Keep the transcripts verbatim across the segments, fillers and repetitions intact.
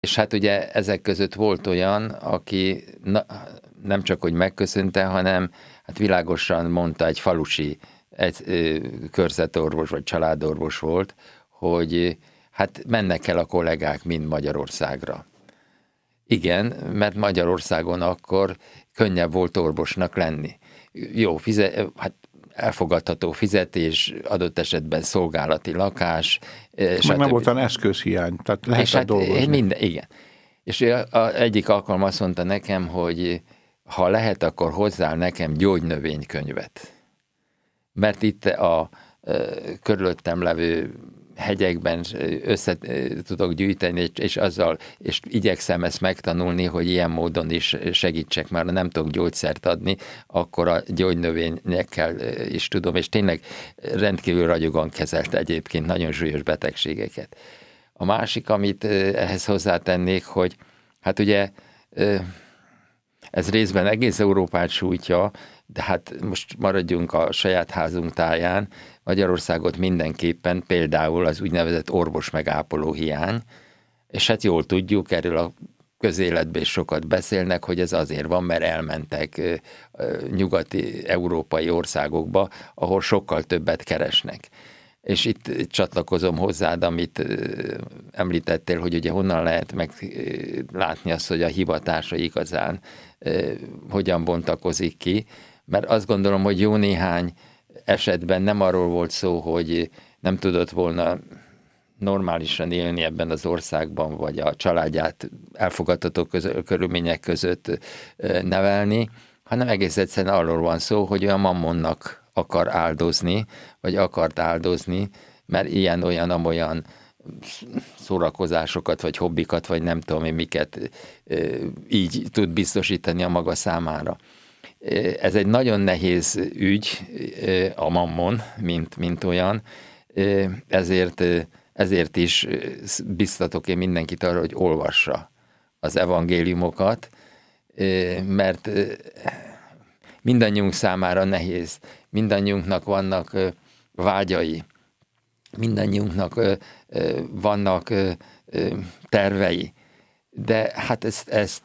És hát ugye ezek között volt olyan, aki na, nem csak hogy megköszönte, hanem hát világosan mondta, egy falusi egy, ö, körzetorvos vagy családorvos volt, hogy hát mennek el a kollégák mind Magyarországra. Igen, mert Magyarországon akkor könnyebb volt orvosnak lenni. Jó, fize, hát elfogadható fizetés, adott esetben szolgálati lakás. Meg nem volt olyan eszközhiány, tehát lehetett hát dolgozni. Minden, igen. És a egyik alkalom azt mondta nekem, hogy ha lehet, akkor hozzál nekem gyógynövénykönyvet. Mert itt a, a körülöttem levő hegyekben össze tudok gyűjteni, és azzal, és igyekszem ezt megtanulni, hogy ilyen módon is segítsek, már nem tudok gyógyszert adni, akkor a gyógynövényekkel is tudom, és tényleg rendkívül ragyogan kezelt egyébként nagyon súlyos betegségeket. A másik, amit ehhez hozzátennék, hogy hát ugye ez részben egész Európát sújtja, de hát most maradjunk a saját házunk táján, Magyarországot mindenképpen például az úgynevezett orvos megápoló hiány, és hát jól tudjuk, erről a közéletben is sokat beszélnek, hogy ez azért van, mert elmentek nyugati európai országokba, ahol sokkal többet keresnek. És itt csatlakozom hozzád, amit említettél, hogy ugye honnan lehet meglátni azt, hogy a hivatása igazán hogyan bontakozik ki, mert azt gondolom, hogy jó néhány esetben nem arról volt szó, hogy nem tudott volna normálisan élni ebben az országban, vagy a családját elfogadható közö- körülmények között nevelni, hanem egész egyszerűen arról van szó, hogy olyan mammonnak akar áldozni, vagy akart áldozni, mert ilyen-olyan-amolyan szórakozásokat, vagy hobbikat, vagy nem tudom én miket így tud biztosítani a maga számára. Ez egy nagyon nehéz ügy, a mammon, mint, mint olyan, ezért, ezért is biztatok én mindenkit arra, hogy olvassa az evangéliumokat, mert mindannyiunk számára nehéz, mindannyiunknak vannak vágyai, mindannyiunknak vannak tervei, de hát ezt, ezt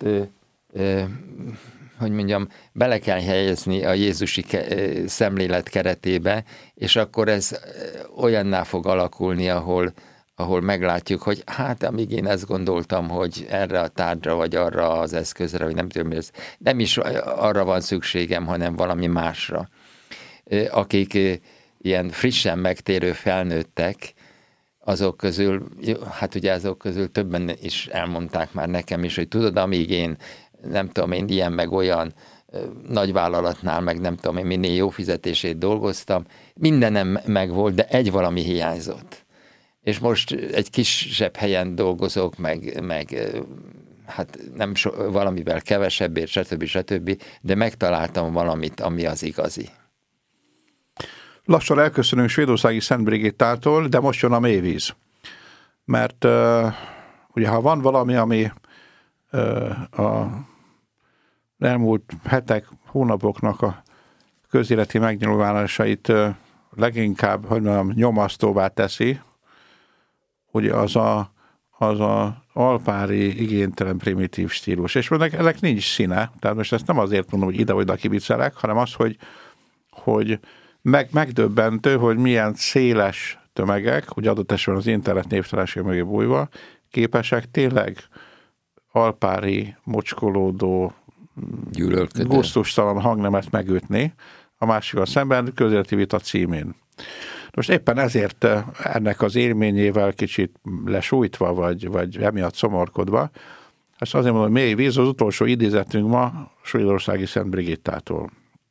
hogy mondjam, bele kell helyezni a jézusi ke- szemlélet keretébe, és akkor ez olyanná fog alakulni, ahol, ahol meglátjuk, hogy hát amíg én ezt gondoltam, hogy erre a tárgyra, vagy arra az eszközre, vagy nem tudom, ez nem is arra van szükségem, hanem valami másra. Akik ilyen frissen megtérő felnőttek, azok közül, hát ugye azok közül többen is elmondták már nekem is, hogy tudod, amíg én nem tudom én, ilyen meg olyan nagyvállalatnál, meg nem tudom én, minél jó fizetését dolgoztam, mindenem megvolt, de egy valami hiányzott. És most egy kisebb helyen dolgozok, meg, meg hát nem so, valamivel kevesebbért, stb. stb., de megtaláltam valamit, ami az igazi. Lassan elköszönünk Svédországi Szent Brigittától, de most jön a mélyvíz. Mert uh, ugye ha van valami, ami uh, a elmúlt hetek, hónapoknak a közéleti megnyilvánulásait uh, leginkább, hogy mondjam, nyomasztóvá teszi, ugye az a, az a alpári, igénytelen, primitív stílus. És ennek, ennek nincs színe, tehát most ezt nem azért mondom, hogy ide vagy oda kibiccelek, hanem az, hogy, hogy meg, megdöbbentő, hogy milyen széles tömegek, ugye adott esetben az internet névtelenség mögé bújva, képesek tényleg alpári, mocskolódó, gusztustalan hangnemet megütni, a másikkal szemben közéleti vita címén. Most éppen ezért ennek az élményével kicsit lesújtva, vagy, vagy emiatt szomorkodva, ezt azért mondom, hogy mély víz, az utolsó idézetünk ma Svédországi Szent Brigittától.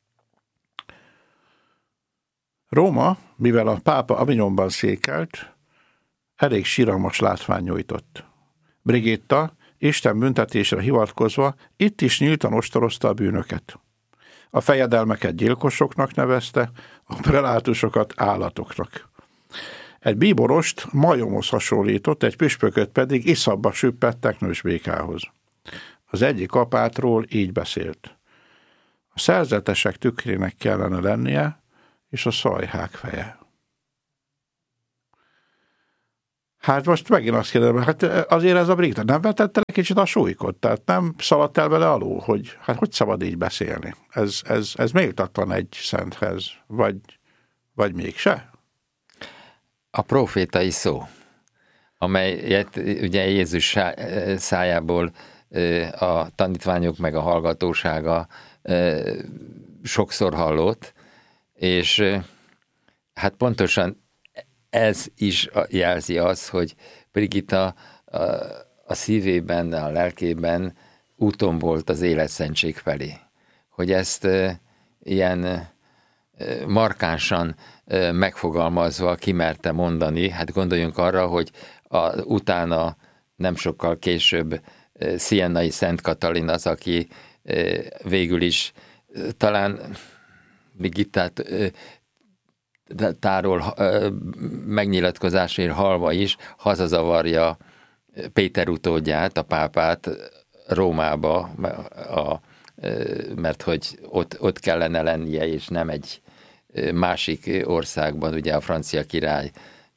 Róma, mivel a pápa Avignonban székelt, elég siralmas látvány nyújtott. Brigitta Isten büntetésre hivatkozva itt is nyíltan ostorozta a bűnöket. A fejedelmeket gyilkosoknak nevezte, a prelátusokat állatoknak. Egy bíborost majomhoz hasonlított, egy püspököt pedig iszabba süppett teknősbékához. Az egyik apátról így beszélt. A szerzetesek tükrének kellene lennie, és a szajhák feje. Hát most megint azt kérdezem, hát azért ez a Brigita nem vetette egy kicsit a súlykot, tehát nem szaladt el vele alul, hogy hát hogy szabad így beszélni? Ez, ez, ez méltatlan egy szenthez, vagy, vagy mégse? A profétai szó, amelyet ugye Jézus szájából a tanítványok meg a hallgatósága sokszor hallott, és hát pontosan ez is jelzi az, hogy Brigita a, a szívében, a lelkében úton volt az életszentség felé. Hogy ezt e, ilyen e, markánsan e, megfogalmazva kimerte mondani, hát gondoljunk arra, hogy a, utána nem sokkal később e, Siennai Szent Katalin az, aki e, végül is e, talán Brigitát e, táról megnyilatkozásért halva is hazazavarja Péter utódját, a pápát Rómába, a, mert hogy ott, ott kellene lennie, és nem egy másik országban, ugye a francia király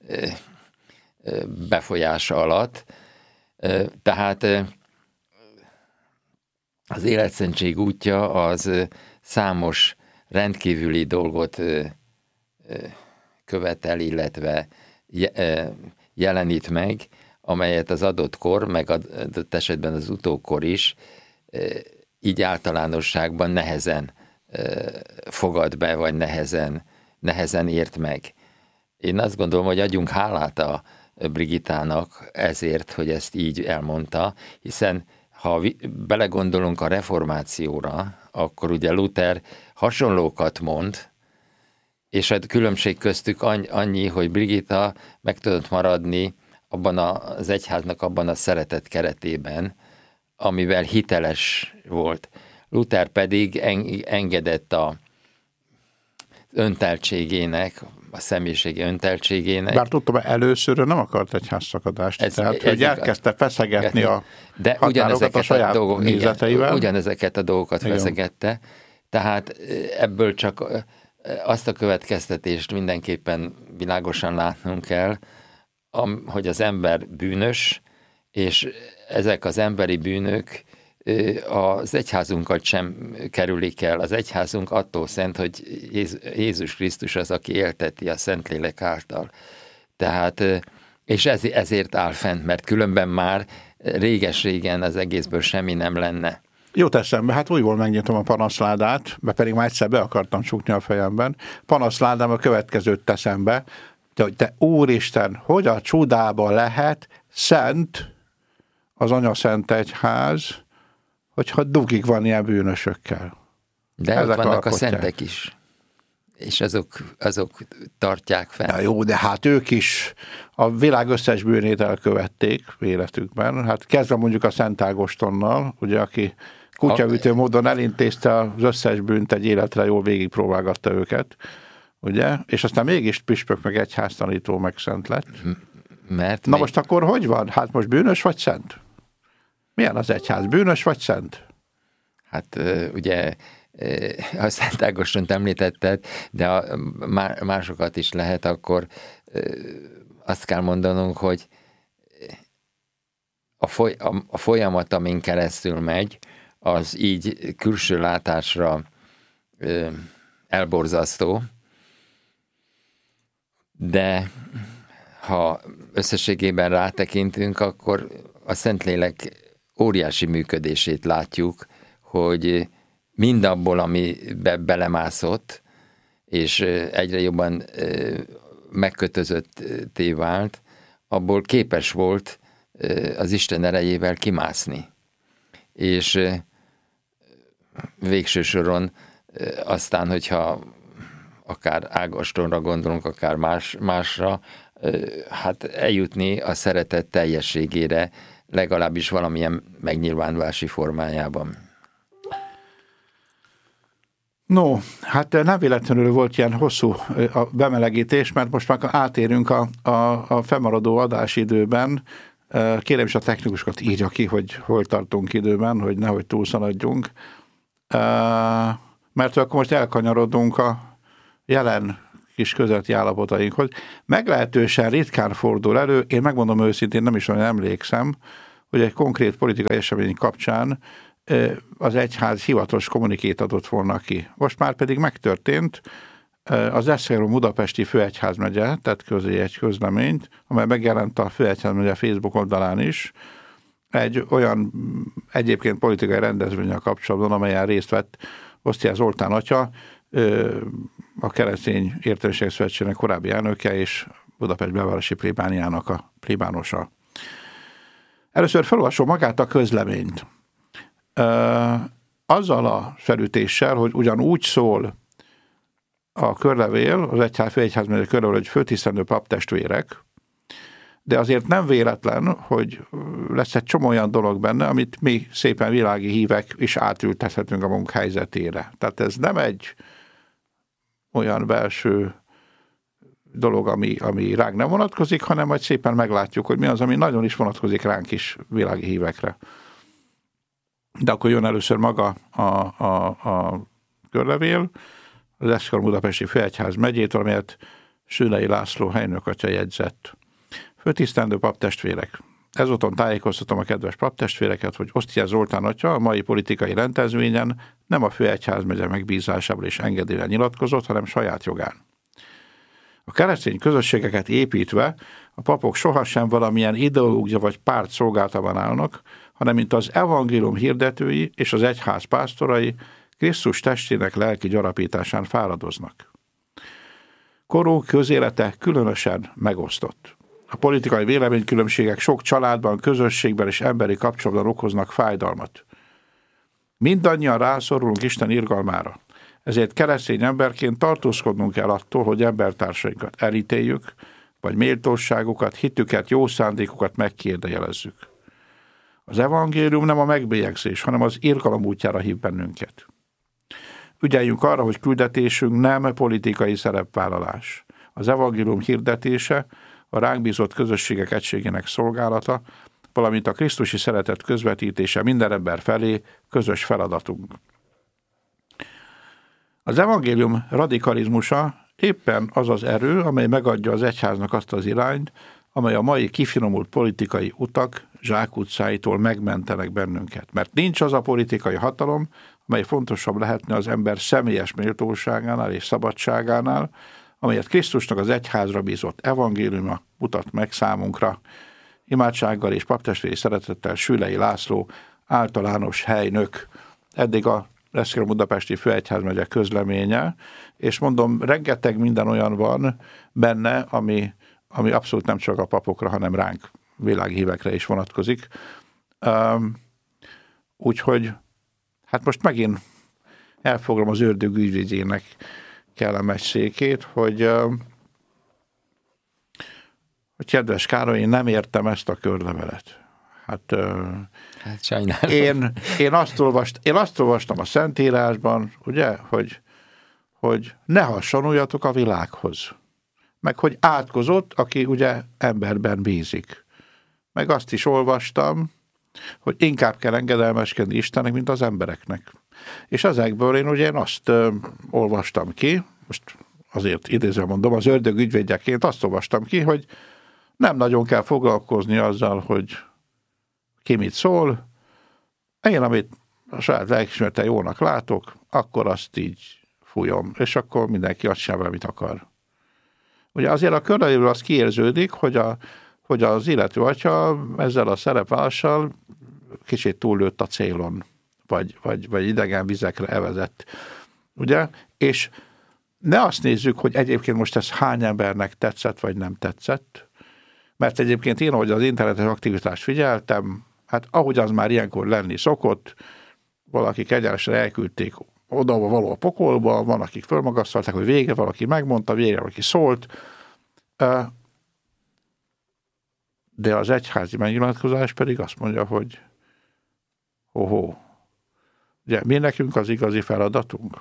befolyása alatt. Tehát az életszentség útja az számos rendkívüli dolgot követel, illetve jelenít meg, amelyet az adott kor, meg adott esetben az utókor is így általánosságban nehezen fogad be, vagy nehezen, nehezen ért meg. Én azt gondolom, hogy adjunk hálát a Brigitának ezért, hogy ezt így elmondta, hiszen ha belegondolunk a reformációra, akkor ugye Luther hasonlókat mond, és a különbség köztük annyi, hogy Brigita meg tudott maradni abban az egyháznak abban a szeretet keretében, amivel hiteles volt. Luther pedig engedett a önteltségének, a személyiségi önteltségének. Bár tudtam, hogy először nem akart egyházszakadást, ez, tehát ez, hogy elkezdte feszegetni a de határokat a saját a dolgok, nézeteivel. Igen, ugyanezeket a dolgokat igen. feszegette, tehát ebből csak azt a következtetést mindenképpen világosan látnunk kell, hogy az ember bűnös, és ezek az emberi bűnök az egyházunkat sem kerülik el. Az egyházunk attól szent, hogy Jézus Krisztus az, aki élteti a Szentlélek által. Tehát, és ez, ezért áll fent, mert különben már réges-régen az egészből semmi nem lenne. Jó eszembe, hát újból megnyitom a panaszládát, mert pedig már egyszer be akartam csukni a fejemben. Panaszládám a következőt teszem be, de hogy te Úristen, hogy a csodába lehet szent az Anyaszent Egyház, hogyha dugig van ilyen bűnösökkel. De ezek ott vannak alkotják. A szentek is, és azok, azok tartják fel. Ja, jó, de hát ők is a világ összes bűnét elkövették életükben. Hát kezdve mondjuk a Szent Ágostonnal, ugye, aki kutyaütő módon elintézte az összes bűnt egy életre, jól végigpróbálgatta őket, ugye? És aztán mégis püspök, meg egyháztanító, meg szent lett. Mert Na még... most akkor hogy van? Hát most bűnös vagy szent? Milyen az egyház? Bűnös vagy szent? Hát ugye a Szent Ágostont említetted, de a másokat is lehet, akkor azt kell mondanunk, hogy a, foly, a folyamat, amin keresztül megy, az így külső látásra elborzasztó, de ha összességében rátekintünk, akkor a Szentlélek óriási működését látjuk, hogy mindabból, ami be, belemászott, és egyre jobban megkötözötté vált, abból képes volt az Isten erejével kimászni. És végső soron aztán, hogyha akár Ágostonra gondolunk, akár más, másra, hát eljutni a szeretet teljességére, legalábbis valamilyen megnyilvánulási formájában. No, hát nem véletlenül volt ilyen hosszú a bemelegítés, mert most már átérünk a, a, a fennmaradó adásidőben. Kérem is a technikusokat írja ki, hogy hol tartunk időben, hogy nehogy túlszaladjunk. Mert akkor most elkanyarodunk a jelen kis közötti állapotainkhoz. Meglehetősen ritkán fordul elő, én megmondom őszintén, nem is olyan emlékszem, hogy egy konkrét politikai esemény kapcsán az egyház hivatalos kommunikét adott volna ki. Most már pedig megtörtént, az Esztergom budapesti főegyházmegye tett közé egy közleményt, amely megjelent a főegyházmegye Facebook oldalán is, egy olyan egyébként politikai rendezvényel kapcsolatban, amelyen részt vett Osztiás Zoltán atya, a Keresztény Értelmiségi Szövetségnek korábbi elnöke és Budapest belvárosi plébániának a plébánosa. Először felolvasom magát a közleményt. Azzal a felütéssel, hogy ugyan úgy szól a körlevél, az egyház főegyházmegye körlevél, hogy főtisztelendő paptestvérek, de azért nem véletlen, hogy lesz egy csomó olyan dolog benne, amit mi szépen világi hívek is átültethetünk a magunk helyzetére. Tehát ez nem egy olyan belső dolog, ami, ami ránk nem vonatkozik, hanem majd szépen meglátjuk, hogy mi az, ami nagyon is vonatkozik ránk is világi hívekre. De akkor jön először maga a, a, a körlevél, az Esztergom budapesti főegyház megyétől, amelyet Sülei László helynök atya jegyzett. Főtisztelendő paptestvérek. Ezúton tájékoztatom a kedves paptestvéreket, hogy Osztiás Zoltán atya a mai politikai rendezvényen nem a főegyházmegye megbízásából és engedélyre nyilatkozott, hanem saját jogán. A keresztény közösségeket építve a papok sohasem valamilyen ideológia vagy párt szolgáltában állnak, hanem mint az evangélium hirdetői és az egyház pásztorai Krisztus testének lelki gyarapításán fáradoznak. Korunk közélete különösen megosztott. A politikai véleménykülönbségek sok családban, közösségben és emberi kapcsolatban okoznak fájdalmat. Mindannyian rászorulunk Isten irgalmára. Ezért keresztény emberként tartózkodnunk kell attól, hogy embertársainkat elítéljük, vagy méltóságukat, hitüket, jó szándékukat megkérdőjelezzük. Az evangélium nem a megbélyegzés, hanem az irgalom útjára hív bennünket. Ügyeljünk arra, hogy küldetésünk nem politikai szerepvállalás. Az evangélium hirdetése a ránk bízott közösségek egységének szolgálata, valamint a krisztusi szeretet közvetítése minden ember felé közös feladatunk. Az evangélium radikalizmusa éppen az az erő, amely megadja az egyháznak azt az irányt, amely a mai kifinomult politikai utak zsákutcáitól megmentenek bennünket. Mert nincs az a politikai hatalom, amely fontosabb lehetne az ember személyes méltóságánál és szabadságánál, amelyet Krisztusnak az egyházra bízott evangéliuma mutat meg számunkra. Imádsággal és paptestvéri szeretettel Sülei László, általános helynök. Eddig a Esztergom budapesti főegyházmegye közleménye, és mondom, rengeteg minden olyan van benne, ami, ami abszolút nem csak a papokra, hanem ránk, világhívekre is vonatkozik. Um, úgyhogy, hát most megint elfoglom az ördög ügyvédjének kellemes székét, hogy, um, hogy kedves Károly, én nem értem ezt a körlevelet. Hát, hát sajnálom. Én, én, azt olvast, én azt olvastam a Szentírásban, ugye, hogy, hogy ne hasonluljatok a világhoz. Meg hogy átkozott, aki ugye emberben bízik. Meg azt is olvastam, hogy inkább kell engedelmeskedni Istennek, mint az embereknek. És ezekből én ugye én azt ö, olvastam ki, most azért idézve mondom, az ördög ügyvédjeként azt olvastam ki, hogy nem nagyon kell foglalkozni azzal, hogy ki mit szól, én, amit a saját lelkiismereten jónak látok, akkor azt így fújom, és akkor mindenki azt csinál, amit akar. Ugye azért a körülbelül az kiérződik, hogy, a, hogy az illető atya ezzel a szerepvállalással kicsit túllőtt a célon, vagy, vagy, vagy idegen vizekre evezett. Ugye? És ne azt nézzük, hogy egyébként most ez hány embernek tetszett, vagy nem tetszett, mert egyébként én, ahogy az internetes aktivitást figyeltem, hát ahogy az már ilyenkor lenni szokott, valakik egyenesen elküldték oda való a pokolba, van, akik fölmagasztalták, hogy vége, valaki megmondta, vége, valaki szólt. De az egyházi megnyilatkozás pedig azt mondja, hogy ho-ho. Ugye mi nekünk az igazi feladatunk?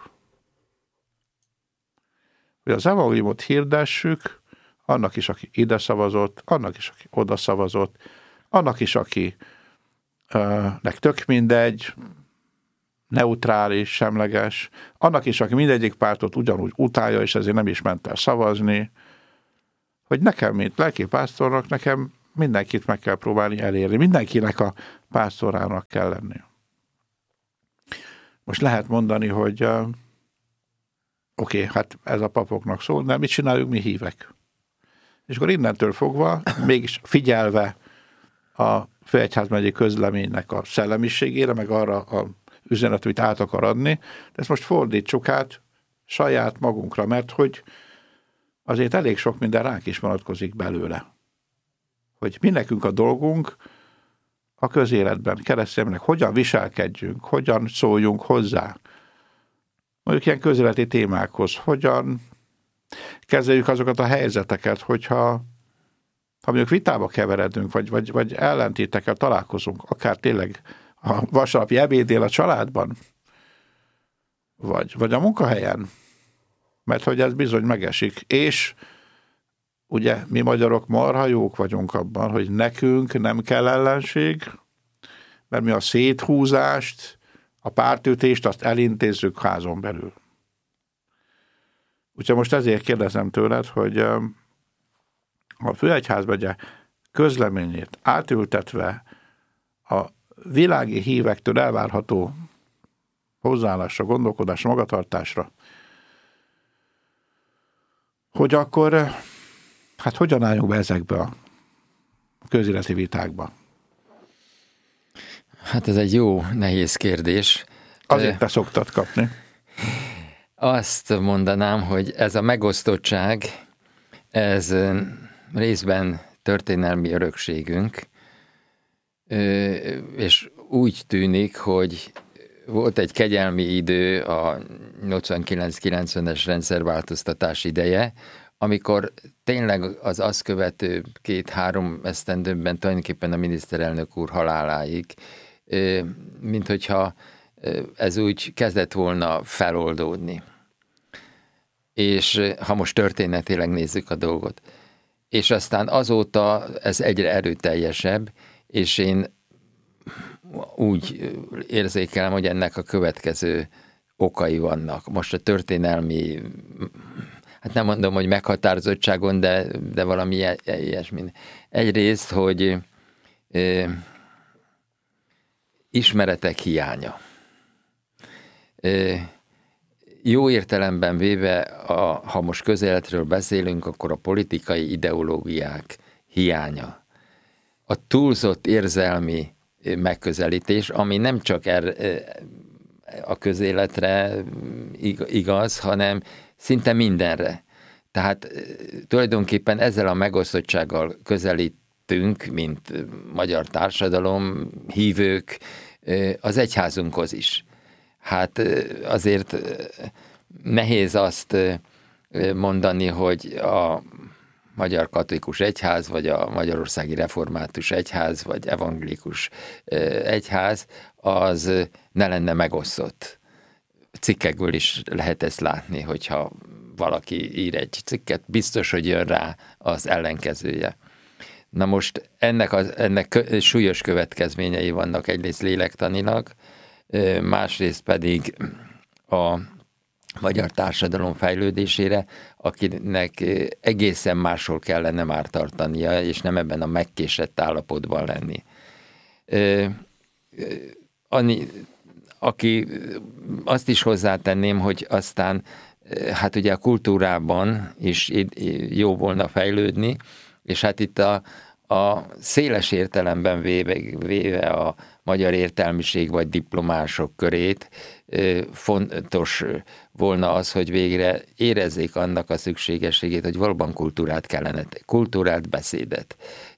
Hogy az evangéliumot hirdessük, annak is, aki ide szavazott, annak is, aki oda szavazott, annak is, aki nek tök mindegy, neutrális, semleges, annak is, aki mindegyik pártot ugyanúgy utálja, és ezért nem is ment el szavazni, hogy nekem, mint lelkipásztornak, nekem mindenkit meg kell próbálni elérni, mindenkinek a pásztorának kell lenni. Most lehet mondani, hogy uh, oké, okay, hát ez a papoknak szól, de mit csináljuk mi hívek? És akkor innentől fogva, mégis figyelve a főegyházmegyi közleménynek a szellemiségére, meg arra a üzenet, amit át akar adni, de ezt most fordítsuk át saját magunkra, mert hogy azért elég sok minden ránk is vonatkozik belőle. Hogy mi nekünk a dolgunk a közéletben, kereszténynek, hogyan viselkedjünk, hogyan szóljunk hozzá. Mondjuk ilyen közéleti témákhoz, hogyan kezeljük azokat a helyzeteket, hogyha ha mondjuk vitába keveredünk, vagy, vagy, vagy ellentétekkel találkozunk, akár tényleg a vasárnapi ebédél a családban, vagy, vagy a munkahelyen, mert hogy ez bizony megesik. És ugye mi magyarok marha jók vagyunk abban, hogy nekünk nem kell ellenség, mert mi a széthúzást, a pártütést azt elintézzük házon belül. Úgyhogy most ezért kérdezem tőled, hogy a főegyházmegye közleményét átültetve a világi hívektől elvárható hozzáállásra, gondolkodásra, magatartásra, hogy akkor hát hogyan álljunk be ezekbe a közéleti vitákba? Hát ez egy jó, nehéz kérdés. Azért te szoktad kapni. Azt mondanám, hogy ez a megosztottság, ez részben történelmi örökségünk, és úgy tűnik, hogy volt egy kegyelmi idő, a nyolcvankilenc-kilencvenes rendszerváltoztatás ideje, amikor tényleg az azt követő két-három esztendőben tulajdonképpen a miniszterelnök úr haláláig, mint hogyha ez úgy kezdett volna feloldódni. És ha most történetileg nézzük a dolgot. És aztán azóta ez egyre erőteljesebb, és én úgy érzékelem, hogy ennek a következő okai vannak. Most a történelmi, hát nem mondom, hogy meghatározottságon, de, de valami ilyesmi. Egyrészt, hogy e, ismeretek hiánya. E, jó értelemben véve, a, ha most közéletről beszélünk, akkor a politikai ideológiák hiánya. A túlzott érzelmi megközelítés, ami nem csak er, a közéletre igaz, hanem szinte mindenre. Tehát tulajdonképpen ezzel a megosztottsággal közelítünk, mint magyar társadalom, hívők, az egyházunkhoz is. Hát azért nehéz azt mondani, hogy a Magyar Katolikus Egyház, vagy a Magyarországi Református Egyház, vagy Evangélikus Egyház, az ne lenne megosztott. Cikkekből is lehet ezt látni, hogyha valaki ír egy cikket, biztos, hogy jön rá az ellenkezője. Na most ennek, az, ennek súlyos következményei vannak egyrészt lélektanilag, másrészt pedig a magyar társadalom fejlődésére, akinek egészen máshol kellene már tartania, és nem ebben a megkésett állapotban lenni. Ani, aki azt is hozzátenném, hogy aztán hát ugye a kultúrában is jó volna fejlődni, és hát itt a, a széles értelemben véve, véve a magyar értelmiség vagy diplomások körét fontos volna az, hogy végre érezzék annak a szükségességét, hogy valóban kultúrát kellene, kultúrát, beszédet.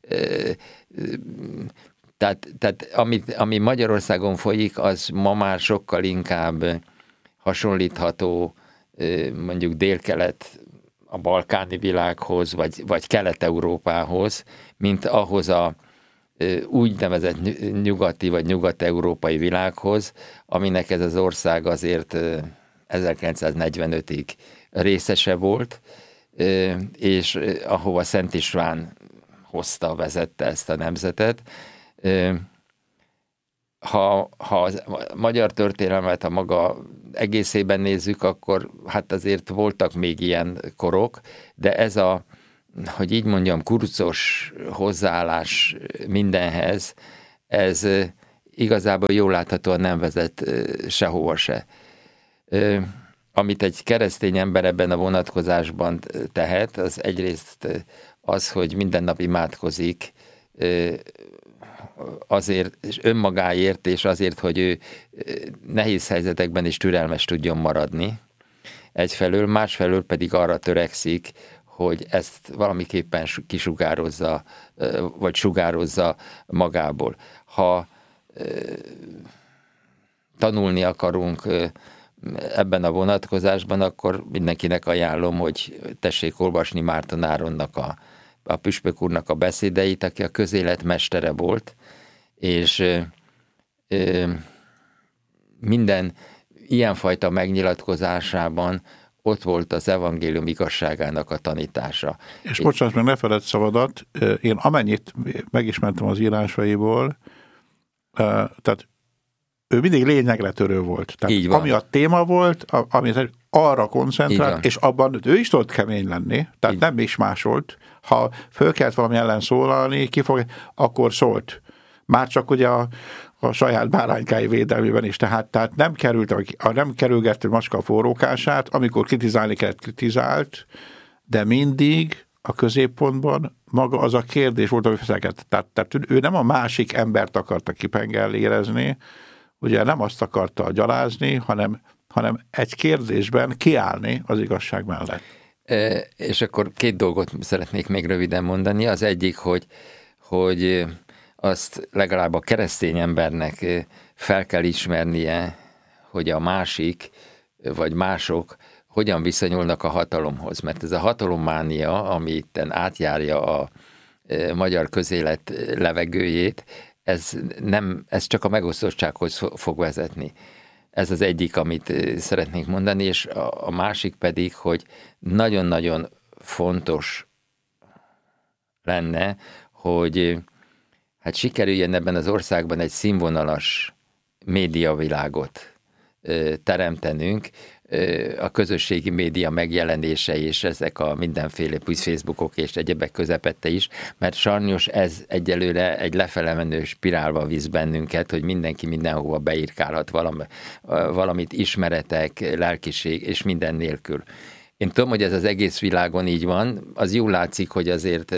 Tehát, tehát amit, ami Magyarországon folyik, az ma már sokkal inkább hasonlítható mondjuk délkelet a balkáni világhoz, vagy, vagy Kelet-Európához, mint ahhoz a úgynevezett nyugati vagy nyugat-európai világhoz, aminek ez az ország azért ezerkilencszáznegyvenötig részese volt, és ahova Szent István hozta, vezette ezt a nemzetet. ha, ha a magyar történelmet a maga egészében nézzük, akkor hát azért voltak még ilyen korok, de ez a, hogy így mondjam, kurcos hozzáállás mindenhez, ez igazából jól láthatóan nem vezet sehova se. Amit egy keresztény ember ebben a vonatkozásban tehet, az egyrészt az, hogy minden nap imádkozik azért, és önmagáért, és azért, hogy ő nehéz helyzetekben is türelmes tudjon maradni. Egyfelől, másfelől pedig arra törekszik, hogy ezt valamiképpen kisugározza, vagy sugározza magából. Ha tanulni akarunk ebben a vonatkozásban, akkor mindenkinek ajánlom, hogy tessék olvasni Márton Áronnak a, a püspök úrnak a beszédeit, aki a közélet mestere volt, és ö, ö, minden ilyenfajta megnyilatkozásában ott volt az evangélium igazságának a tanítása. És bocsánat, meg ne feledd szabadat, én amennyit megismertem az írásaiból, tehát ő mindig lényegre törő volt. Tehát ami a téma volt, ami arra koncentrált, és abban ő is tudott kemény lenni, tehát így. Nem is másolt. Ha föl kellett valami ellen szólalni, kifog, akkor szólt. Már csak ugye a, a saját báránykái védelmében is, tehát, tehát nem került, a, nem kerülgette macska a forrókását, amikor kritizálni kellett, kritizált, de mindig a középpontban maga az a kérdés volt, ami feszekedett. Tehát, tehát ő nem a másik embert akarta kipengellérezni, ugye nem azt akarta gyalázni, hanem, hanem egy kérdésben kiállni az igazság mellett. E, és akkor két dolgot szeretnék még röviden mondani. Az egyik, hogy, hogy azt legalább a keresztény embernek fel kell ismernie, hogy a másik, vagy mások hogyan viszonyulnak a hatalomhoz. Mert ez a hatalommánia, ami itten átjárja a magyar közélet levegőjét, ez, nem, ez csak a megosztottsághoz fog vezetni. Ez az egyik, amit szeretnék mondani, és a, a másik pedig, hogy nagyon-nagyon fontos lenne, hogy hát sikerüljön ebben az országban egy színvonalas médiavilágot teremtenünk, a közösségi média megjelenése és ezek a mindenféle Facebookok és egyebek közepette is, mert sajnos ez egyelőre egy lefele menő spirálba visz bennünket, hogy mindenki mindenhova beírkálhat valami, valamit, ismeretek, lelkiség és minden nélkül. Én tudom, hogy ez az egész világon így van, az jól látszik, hogy azért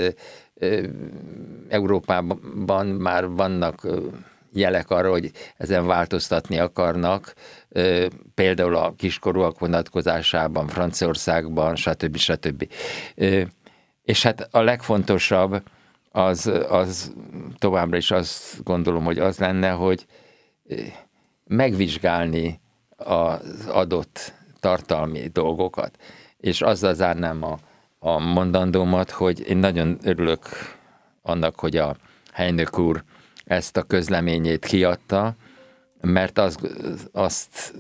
Európában már vannak jelek arra, hogy ezen változtatni akarnak, például a kiskorúak vonatkozásában, Franciaországban, stb. stb. És hát a legfontosabb az, az továbbra is azt gondolom, hogy az lenne, hogy megvizsgálni az adott tartalmi dolgokat. És azzal zárnám a, a mondandómat, hogy én nagyon örülök annak, hogy a helynök úr ezt a közleményét kiadta, mert az, azt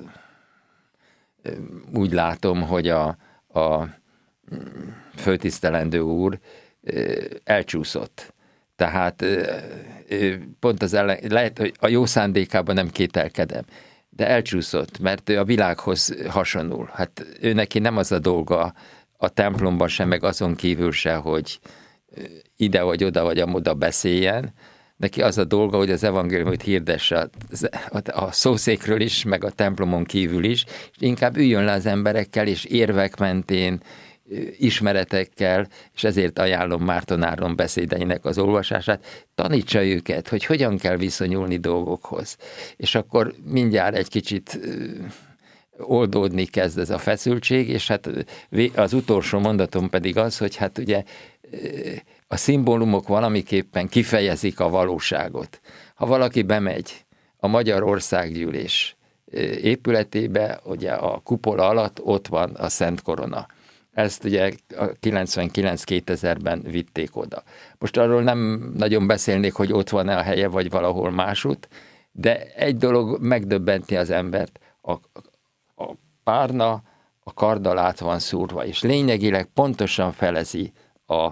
úgy látom, hogy a, a főtisztelendő úr elcsúszott. Tehát pont az ellen, lehet, hogy a jó szándékában nem kételkedem, de elcsúszott, mert ő a világhoz hasonul. Hát ő neki nem az a dolga a templomban sem, meg azon kívül se, hogy ide vagy oda vagy amoda beszéljen. Neki az a dolga, hogy az evangéliumot hirdesse a szószékről is, meg a templomon kívül is, és inkább üljön le az emberekkel, és érvek mentén, ismeretekkel, és ezért ajánlom Márton Áron beszédeinek az olvasását, tanítsa őket, hogy hogyan kell viszonyulni dolgokhoz. És akkor mindjárt egy kicsit oldódni kezd ez a feszültség, és hát az utolsó mondatom pedig az, hogy hát ugye a szimbólumok valamiképpen kifejezik a valóságot. Ha valaki bemegy a Magyar Országgyűlés épületébe, ugye a kupola alatt ott van a Szent Korona. Ezt ugye a kilencvenkilenc kétezerben vitték oda. Most arról nem nagyon beszélnék, hogy ott van-e a helye, vagy valahol másút, de egy dolog megdöbbenti az embert. A, a párna a karddal át van szúrva, és lényegileg pontosan felezi a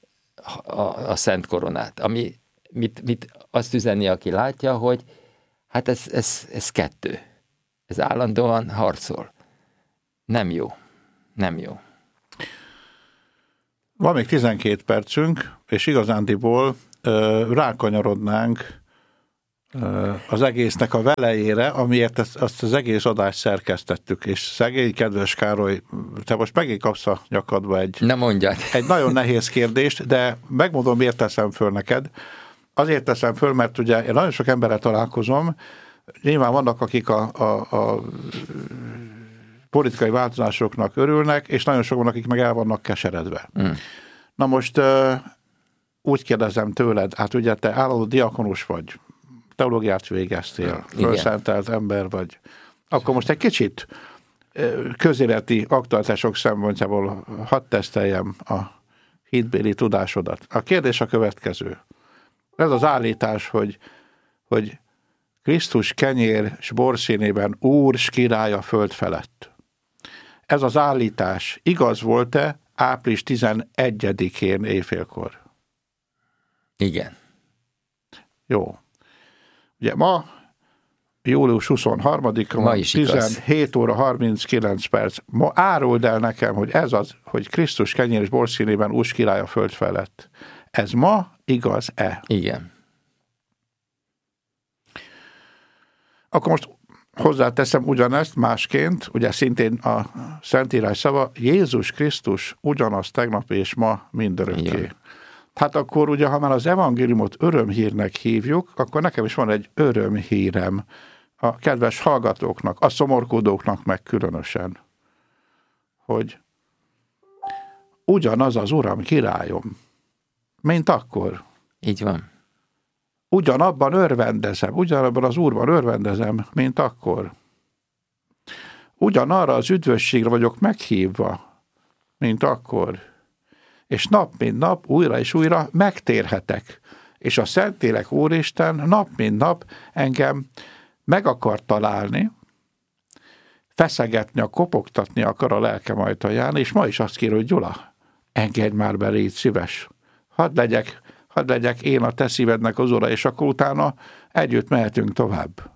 A, a Szent Koronát, ami mit, mit azt üzeni, aki látja, hogy Hát ez, ez, ez kettő. Ez állandóan harcol. Nem jó. Nem jó. Van még tizenkét percünk, és igazándiból ö, rákanyarodnánk ö, az egésznek a velejére, amiért ezt, azt az egész adást szerkesztettük, és szegény kedves Károly, te most megint kapsz a nyakadba egy, ne mondjad. egy nagyon nehéz kérdést, de megmondom, miért teszem föl neked. Azért teszem föl, mert ugye én nagyon sok emberrel találkozom, nyilván vannak, akik a, a, a politikai változásoknak örülnek, és nagyon sokan, akik meg el vannak keseredve. Mm. Na most úgy kérdezem tőled, hát ugye te állandó diakonus vagy, teológiát végeztél, felszentelt ember vagy, akkor most egy kicsit közéleti aktualitások szempontjából hadd teszteljem a hitbéli tudásodat. A kérdés a következő. Ez az állítás, hogy, hogy Krisztus kenyér s borszínében Úr s király a föld felett. Ez az állítás igaz volt-e április tizenegyedikén éjfélkor? Igen. Jó. Ugye ma július huszonharmadika van, tizenhét óra harminckilenc perc. Ma áruld el nekem, hogy ez az, hogy Krisztus kenyér és borszínében Úr s király a föld felett. Ez ma igaz-e? Igen. Akkor most hozzáteszem ugyanezt másként, ugye szintén a Szentírás szava, Jézus Krisztus ugyanaz tegnap és ma mindörökké. Igen. Hát akkor ugye, ha már az evangéliumot örömhírnek hívjuk, akkor nekem is van egy örömhírem a kedves hallgatóknak, a szomorkodóknak meg különösen, hogy ugyanaz az Uram, királyom, mint akkor. Így van. Ugyanabban örvendezem, ugyanabban az Úrban örvendezem, mint akkor. Ugyanarra az üdvösségre vagyok meghívva, mint akkor. És nap mint nap, újra és újra megtérhetek. És a Szentlélek Úristen nap mint nap engem meg akar találni, feszegetni, kopogtatni akar a lelkem ajtaján, és ma is azt kér, hogy Gyula, engedj már be, légy szíves. Hadd legyek, hadd legyek én a te szívednek az ura, és akkor utána együtt mehetünk tovább.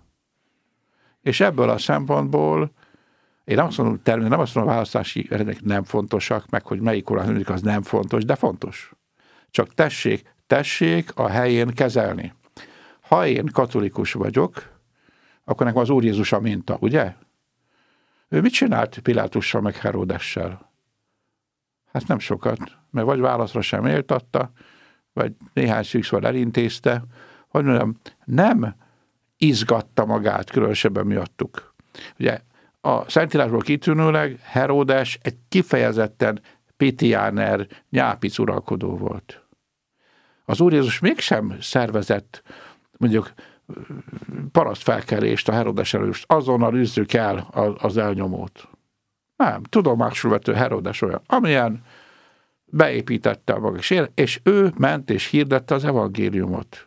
És ebből a szempontból én nem azt mondom, természetesen nem azt mondom, a választási eredmények nem fontosak, meg hogy melyik órán működik, az nem fontos, de fontos. Csak tessék, tessék a helyén kezelni. Ha én katolikus vagyok, akkor nekem az Úr Jézus a minta, ugye? Ő mit csinált Pilátussal meg Heródessel? Hát nem sokat, mert vagy válaszra sem éltatta, vagy néhány szűkszor elintézte, hogy mondjam, nem izgatta magát különösebben miattuk. Ugye a Szentírásból kitűnőleg Heródes egy kifejezetten pitiáner, nyápic uralkodó volt. Az Úr Jézus mégsem szervezett, mondjuk, parasztfelkelést a Heródes előtt, azonnal üzzük el az elnyomót. Nem, tudomásul vető Heródes olyan, amilyen beépítette a maga, és ő ment és hirdette az evangéliumot.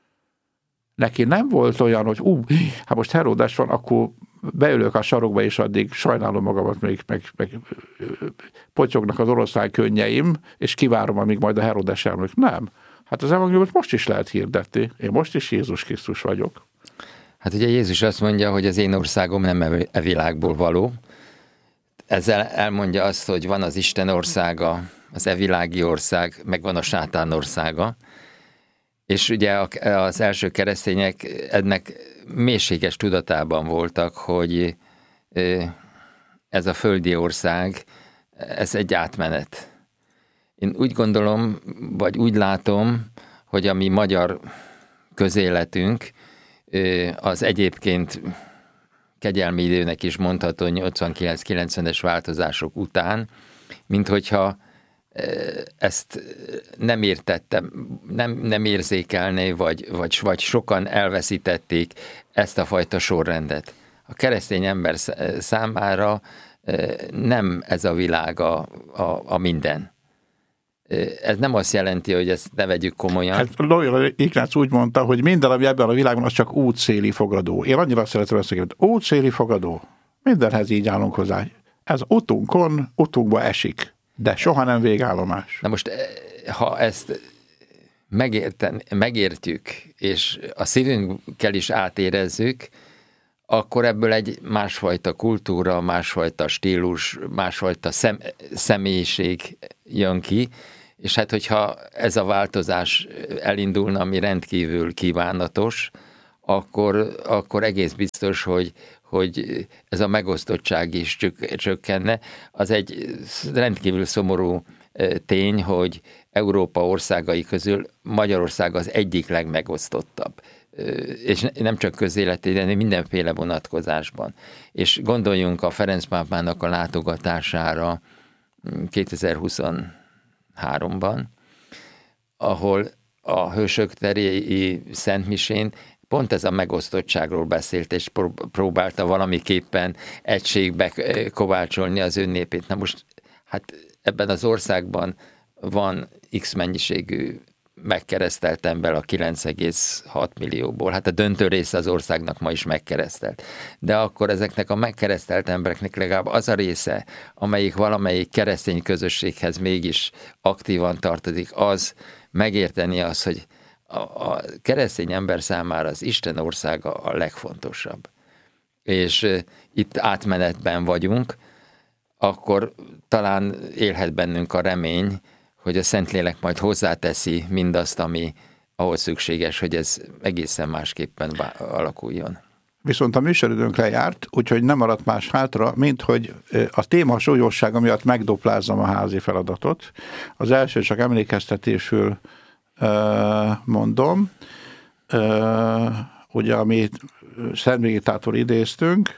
Neki nem volt olyan, hogy ú, hát most Heródes van, akkor beülök a sarokba, és addig sajnálom magamat, még meg, meg potyognak az oroszlán könnyeim, és kivárom, amíg majd a Heródes elmondjuk. Nem. Hát az evangéliumot most is lehet hirdetni. Én most is Jézus Krisztus vagyok. Hát ugye Jézus azt mondja, hogy az én országom nem e világból való. Ezzel elmondja azt, hogy van az Isten országa, az e-világi ország, meg van a sátán országa. És ugye az első keresztények ennek mélységes tudatában voltak, hogy ez a földi ország, ez egy átmenet. Én úgy gondolom, vagy úgy látom, hogy a mi magyar közéletünk az egyébként kegyelmi időnek is mondható nyolcvankilenc-kilencvenes változások után, mint hogyha ezt nem értettem, nem, nem érzékelné, vagy, vagy, vagy sokan elveszítették ezt a fajta sorrendet. A keresztény ember számára nem ez a világ a, a, a minden. Ez nem azt jelenti, hogy ezt ne vegyük komolyan. Hát Loyola Ignác úgy mondta, hogy minden, ami ebben a világon, az csak útszéli fogadó. Én annyira szeretem ezt a kérdést. Útszéli fogadó. Mindenhez így állunk hozzá. Ez utunkon, utunkba esik, de soha nem végállomás. Na most, ha ezt megérten, megértjük, és a szívünkkel is átérezzük, akkor ebből egy másfajta kultúra, másfajta stílus, másfajta szem, személyiség jön ki, és hát hogyha ez a változás elindulna, ami rendkívül kívánatos, akkor, akkor egész biztos, hogy, hogy ez a megosztottság is csökkenne. Az egy rendkívül szomorú tény, hogy Európa országai közül Magyarország az egyik legmegosztottabb. És nem csak közéleti, de mindenféle vonatkozásban. És gondoljunk a Ferenc pápának a látogatására kétezer-huszonháromban, ahol a Hősök teréi szentmisén pont ez a megosztottságról beszélt, és próbálta valamiképpen egységbe kovácsolni az önnépét. Na most, hát ebben az országban van X mennyiségű megkeresztelt ember a kilenc egész hat millióból. Hát a döntő része az országnak ma is megkeresztelt. De akkor ezeknek a megkeresztelt embereknek legalább az a része, amelyik valamelyik keresztény közösséghez mégis aktívan tartozik, az megérteni az, hogy a, a keresztény ember számára az Isten országa a legfontosabb. És e, itt átmenetben vagyunk, akkor talán élhet bennünk a remény, hogy a Szentlélek majd hozzáteszi mindazt, ami ahhoz szükséges, hogy ez egészen másképpen alakuljon. Viszont a műsoridőnk lejárt, úgyhogy nem maradt más hátra, mint hogy a téma súlyossága miatt megduplázzam a házi feladatot. Az első csak emlékeztetésül mondom, ugye, amit Szent Brigitától idéztünk,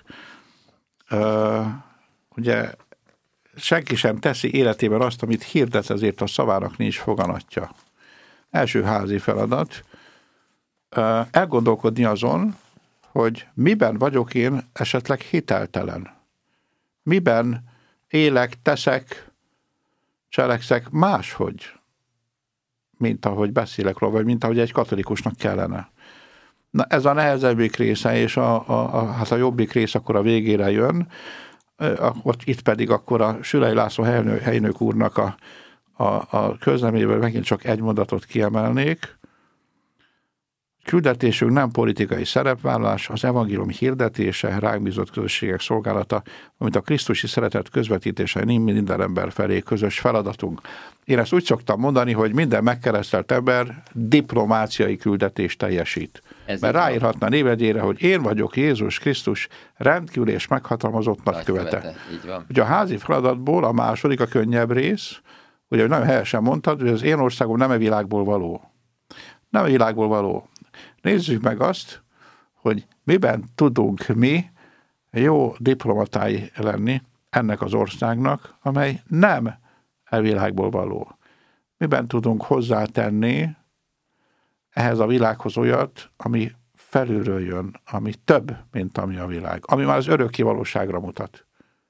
ugye senki sem teszi életében azt, amit hirdet, ezért a szavának nincs foganatja. Első házi feladat, elgondolkodni azon, hogy miben vagyok én esetleg hiteltelen. Miben élek, teszek, cselekszek máshogy, mint ahogy beszélek róla, vagy mint ahogy egy katolikusnak kellene. Na, ez a nehezebbik része, és a, a, a, hát a jobbik rész akkor a végére jön, Ott, itt pedig akkor a Süley László helynök, helynök úrnak a, a, a közleményéből megint csak egy mondatot kiemelnék. Küldetésünk nem politikai szerepvállalás, az evangélium hirdetése, ránk bízott közösségek szolgálata, amit a krisztusi szeretet közvetítése minden ember felé közös feladatunk. Én ezt úgy szoktam mondani, hogy minden megkeresztelt ember diplomáciai küldetést teljesít. Ez Mert ráírhatna névjegyére, hogy én vagyok Jézus Krisztus rendkívül és meghatalmazott nagykövete. Ugye a házi feladatból a második, a könnyebb rész, ugye nagyon helyesen mondtad, hogy az én országom nem a világból való. Nem a világból való. Nézzük meg azt, hogy miben tudunk mi jó diplomatái lenni ennek az országnak, amely nem a világból való. Miben tudunk hozzátenni ehhez a világhoz olyat, ami felülről jön, ami több, mint ami a világ, ami már az örökké valóságra mutat.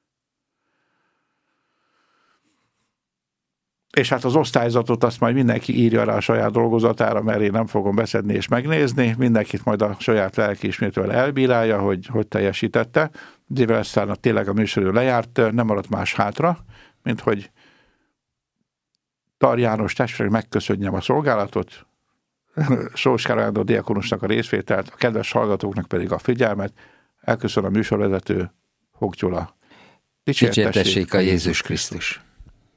És hát az osztályzatot azt majd mindenki írja rá a saját dolgozatára, mert én nem fogom beszedni és megnézni, mindenkit majd a saját lelkiismeretvel elbírálja, hogy hogy teljesítette. Mivel aztán tényleg a műsorő lejárt, nem maradt más hátra, mint hogy Tar János testvérek megköszönjem a szolgálatot, Sós Károly diakonusnak a részvételt, a kedves hallgatóknak pedig a figyelmet. Elköszön a műsorvezető, Hok Gyula. Dicsértessék a Jézus Krisztus!